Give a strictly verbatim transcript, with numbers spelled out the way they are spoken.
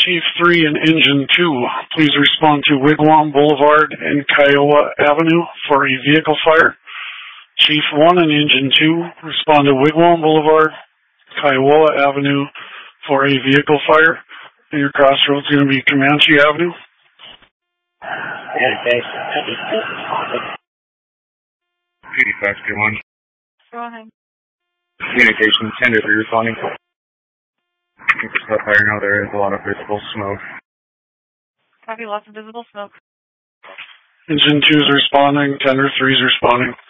Chief three and Engine two, please respond to Wigwam Boulevard and Kiowa Avenue for a vehicle fire. Chief one and Engine two, respond to Wigwam Boulevard, Kiowa Avenue for a vehicle fire. And your crossroads is going to be Comanche Avenue. Yeah, thanks. eighty-five two one. Running. Communication ten to three responding. Looking for stuff fire now. There is a lot of visible smoke. Copy, lots of visible smoke. Engine two is responding, ten to three is responding.